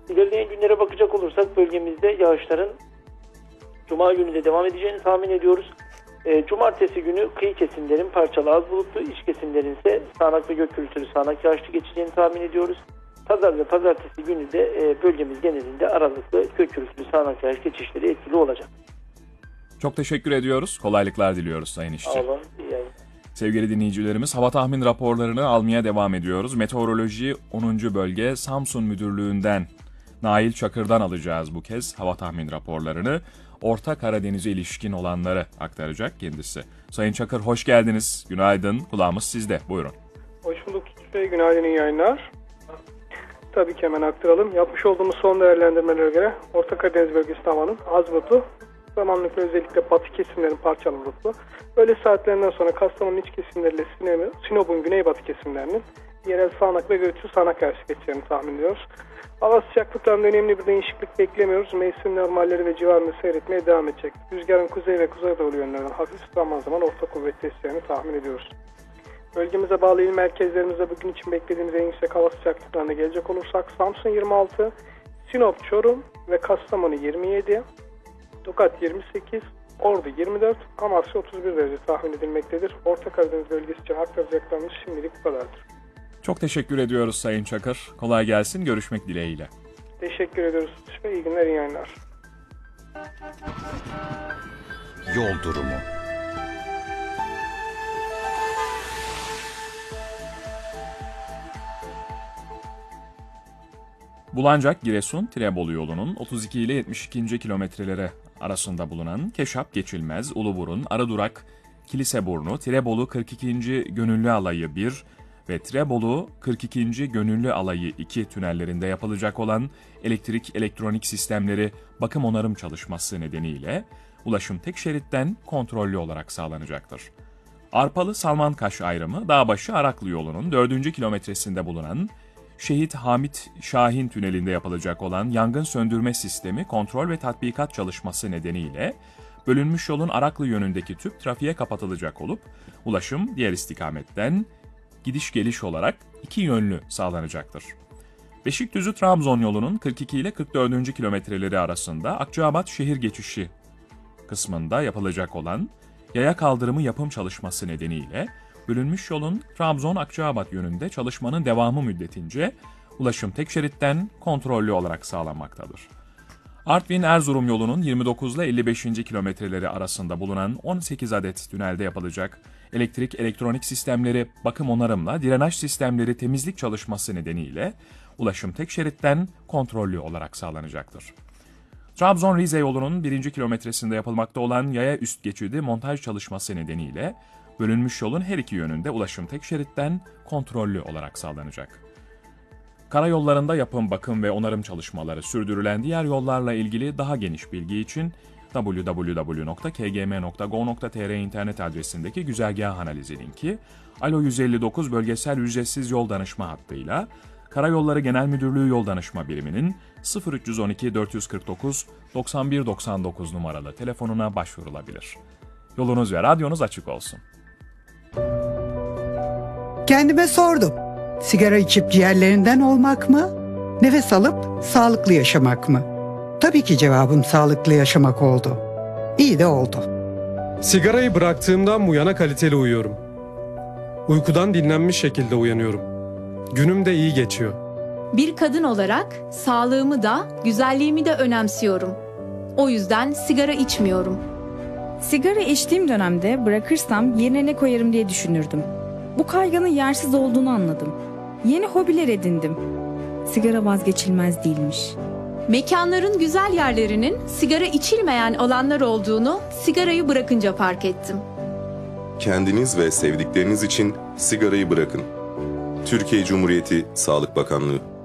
İlerleyen günlere bakacak olursak bölgemizde yağışların Cuma günü de devam edeceğini tahmin ediyoruz. Cumartesi günü kıyı kesimlerin parçalı az bulutlu, iç kesimlerin ise sağanak ve gök gürültülü sağanak yağışlı geçeceğini tahmin ediyoruz. Pazar ve pazartesi günü de bölgemiz genelinde aralıklı gök gürültülü sağanak yağış geçişleri etkili olacak. Çok teşekkür ediyoruz. Kolaylıklar diliyoruz Sayın İşçi. Sağ olun. Sevgili dinleyicilerimiz, hava tahmin raporlarını almaya devam ediyoruz. Meteoroloji 10. Bölge Samsun Müdürlüğü'nden Nail Çakır'dan alacağız bu kez hava tahmin raporlarını. Orta Karadeniz'e ilişkin olanları aktaracak kendisi. Sayın Çakır hoş geldiniz. Günaydın. Kulağımız sizde. Buyurun. Hoş bulduk. Günaydın, iyi yayınlar. Tabii ki hemen aktaralım. Yapmış olduğumuz son değerlendirmelere göre Orta Karadeniz bölgesi havanın az bulutlu, zamanlıkla özellikle batı kesimlerin parçalı bulutlu. Öğle saatlerinden sonra Kastamonu'nun iç kesimleriyle Sinop'un güneybatı kesimlerinin yerel sağanak ve gürültülü sağanak yağış geçeceğini tahmin ediyoruz. Hava sıcaklıklarında önemli bir değişiklik beklemiyoruz. Mevsim normalleri ve civarında seyretmeye devam edecek. Rüzgarın kuzey ve kuzeydoğu yönlerden hafif zaman zaman orta kuvvetli eseceğini tahmin ediyoruz. Bölgemize bağlı il merkezlerimizde bugün için beklediğimiz en yüksek hava sıcaklıklarına gelecek olursak Samsun 26, Sinop, Çorum ve Kastamonu 27, Tokat 28, Ordu 24, Amasya 31 derece tahmin edilmektedir. Orta Karadeniz bölgesi için aktaracaklarımız şimdilik bu kadardır. Çok teşekkür ediyoruz Sayın Çakır. Kolay gelsin. Görüşmek dileğiyle. Teşekkür ediyoruz. İyi günler, iyi yayınlar. Yol durumu. Bulancak-Giresun-Tirebolu yolunun 32 ile 72. kilometreleri arasında bulunan Keşap Geçilmez, Uluburun, Arıdurak, Kiliseburnu, Tirebolu 42. Gönüllü Alayı 1 ve Tirebolu 42. Gönüllü Alayı 2 tünellerinde yapılacak olan elektrik-elektronik sistemleri bakım onarım çalışması nedeniyle ulaşım tek şeritten kontrollü olarak sağlanacaktır. Arpalı-Salmankaş ayrımı Dağbaşı-Araklı yolunun 4. kilometresinde bulunan Şehit Hamit Şahin tünelinde yapılacak olan yangın söndürme sistemi kontrol ve tatbikat çalışması nedeniyle bölünmüş yolun Araklı yönündeki tüp trafiğe kapatılacak olup ulaşım diğer istikametten gidiş geliş olarak iki yönlü sağlanacaktır. Beşikdüzü-Trabzon yolunun 42 ile 44. kilometreleri arasında Akçaabat şehir geçişi kısmında yapılacak olan yaya kaldırımı yapım çalışması nedeniyle bölünmüş yolun Trabzon-Akçaabat yönünde çalışmanın devamı müddetince ulaşım tek şeritten kontrollü olarak sağlanmaktadır. Artvin-Erzurum yolunun 29 ile 55. kilometreleri arasında bulunan 18 adet tünelde yapılacak elektrik-elektronik sistemleri bakım onarımla drenaj sistemleri temizlik çalışması nedeniyle ulaşım tek şeritten kontrollü olarak sağlanacaktır. Trabzon-Rize yolunun 1. kilometresinde yapılmakta olan yaya üst geçidi montaj çalışması nedeniyle bölünmüş yolun her iki yönünde ulaşım tek şeritten kontrollü olarak sağlanacak. Karayollarında yapım, bakım ve onarım çalışmaları sürdürülen diğer yollarla ilgili daha geniş bilgi için www.kgm.go.tr internet adresindeki güzergah analizi linki, Alo 159 bölgesel ücretsiz yol danışma hattıyla Karayolları Genel Müdürlüğü Yol Danışma Biriminin 0312 449 9199 numaralı telefonuna başvurulabilir. Yolunuz ve radyonuz açık olsun. Kendime sordum. Sigara içip ciğerlerinden olmak mı? Nefes alıp sağlıklı yaşamak mı? Tabii ki cevabım sağlıklı yaşamak oldu. İyi de oldu. Sigarayı bıraktığımdan bu yana kaliteli uyuyorum. Uykudan dinlenmiş şekilde uyanıyorum. Günüm de iyi geçiyor. Bir kadın olarak sağlığımı da güzelliğimi de önemsiyorum. O yüzden sigara içmiyorum. Sigara içtiğim dönemde bırakırsam yerine ne koyarım diye düşünürdüm. Bu kaygının yersiz olduğunu anladım. Yeni hobiler edindim. Sigara vazgeçilmez değilmiş. Mekanların güzel yerlerinin sigara içilmeyen alanlar olduğunu sigarayı bırakınca fark ettim. Kendiniz ve sevdikleriniz için sigarayı bırakın. Türkiye Cumhuriyeti Sağlık Bakanlığı.